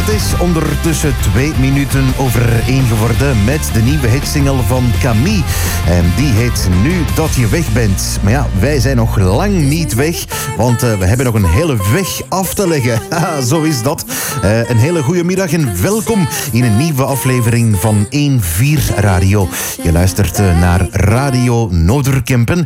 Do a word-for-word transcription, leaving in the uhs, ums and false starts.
Het is ondertussen twee minuten over één geworden met de nieuwe hitsingle van Camille. En die heet Nu Dat Je Weg Bent. Maar ja, wij zijn nog lang niet weg, want uh, we hebben nog een hele weg af te leggen. Haha, zo is dat. Uh, een hele goede middag en welkom in een nieuwe aflevering van één vier Radio. Je luistert uh, naar Radio Noorderkempen